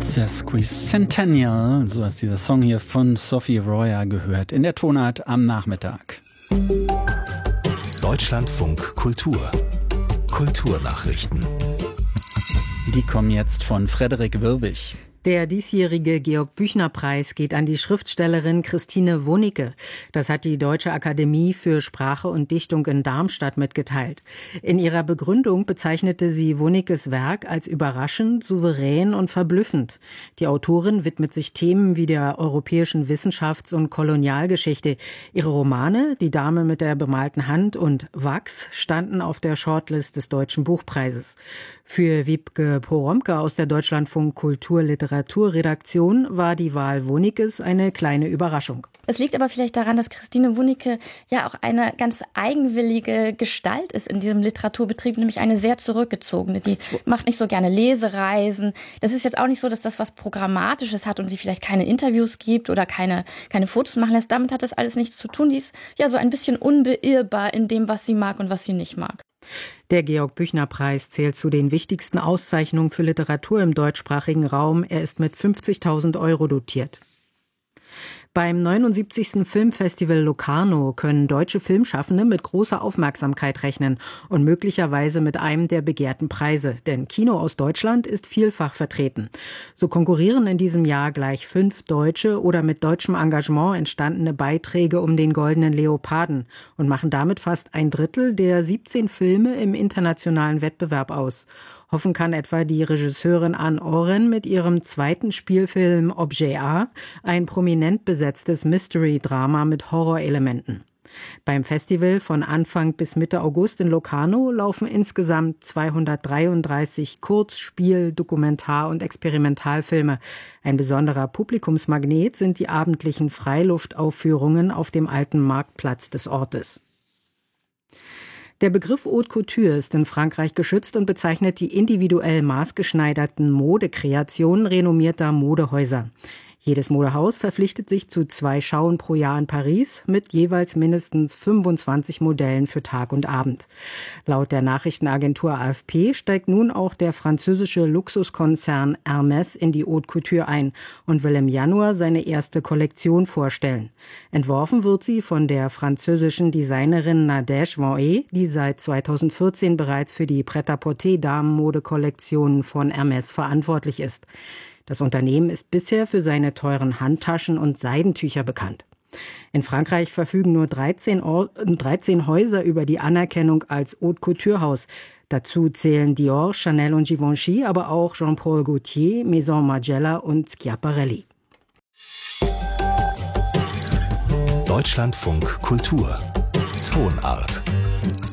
Sesquicentennial, so ist dieser Song hier von Sophie Royer gehört, in der Tonart am Nachmittag. Deutschlandfunk Kultur. Kulturnachrichten. Die kommen jetzt von Frederik Wirwig. Der diesjährige Georg-Büchner-Preis geht an die Schriftstellerin Christine Wunicke. Das hat die Deutsche Akademie für Sprache und Dichtung in Darmstadt mitgeteilt. In ihrer Begründung bezeichnete sie Wunickes Werk als überraschend, souverän und verblüffend. Die Autorin widmet sich Themen wie der europäischen Wissenschafts- und Kolonialgeschichte. Ihre Romane Die Dame mit der bemalten Hand und Wachs standen auf der Shortlist des Deutschen Buchpreises. Für Wiebke Poromka aus der Deutschlandfunk Kultur-Literaturredaktion war die Wahl Wunickes eine kleine Überraschung. Es liegt aber vielleicht daran, dass Christine Wunicke ja auch eine ganz eigenwillige Gestalt ist in diesem Literaturbetrieb, nämlich eine sehr zurückgezogene. Die macht nicht so gerne Lesereisen. Das ist jetzt auch nicht so, dass das was Programmatisches hat und sie vielleicht keine Interviews gibt oder keine Fotos machen lässt. Damit hat das alles nichts zu tun. Die ist ja so ein bisschen unbeirrbar in dem, was sie mag und was sie nicht mag. Der Georg-Büchner-Preis zählt zu den wichtigsten Auszeichnungen für Literatur im deutschsprachigen Raum. Er ist mit 50.000 € dotiert. Beim 79. Filmfestival Locarno können deutsche Filmschaffende mit großer Aufmerksamkeit rechnen und möglicherweise mit einem der begehrten Preise. Denn Kino aus Deutschland ist vielfach vertreten. So konkurrieren in diesem Jahr gleich 5 deutsche oder mit deutschem Engagement entstandene Beiträge um den Goldenen Leoparden und machen damit fast ein Drittel der 17 Filme im internationalen Wettbewerb aus. Hoffen kann etwa die Regisseurin Anne Oren mit ihrem zweiten Spielfilm Objet A, ein prominent besetztes Mystery-Drama mit Horrorelementen. Beim Festival von Anfang bis Mitte August in Locarno laufen insgesamt 233 Kurz-, Spiel-, Dokumentar- und Experimentalfilme. Ein besonderer Publikumsmagnet sind die abendlichen Freiluftaufführungen auf dem alten Marktplatz des Ortes. Der Begriff Haute Couture ist in Frankreich geschützt und bezeichnet die individuell maßgeschneiderten Modekreationen renommierter Modehäuser. Jedes Modehaus verpflichtet sich zu 2 Schauen pro Jahr in Paris mit jeweils mindestens 25 Modellen für Tag und Abend. Laut der Nachrichtenagentur AFP steigt nun auch der französische Luxuskonzern Hermès in die Haute Couture ein und will im Januar seine erste Kollektion vorstellen. Entworfen wird sie von der französischen Designerin Nadège Vanhé, die seit 2014 bereits für die Pret-à-porter-Damenmode-Kollektionen von Hermès verantwortlich ist. Das Unternehmen ist bisher für seine teuren Handtaschen und Seidentücher bekannt. In Frankreich verfügen nur 13 Häuser über die Anerkennung als Haute Couture Haus. Dazu zählen Dior, Chanel und Givenchy, aber auch Jean-Paul Gaultier, Maison Margiela und Schiaparelli. Deutschlandfunk Kultur. Tonart.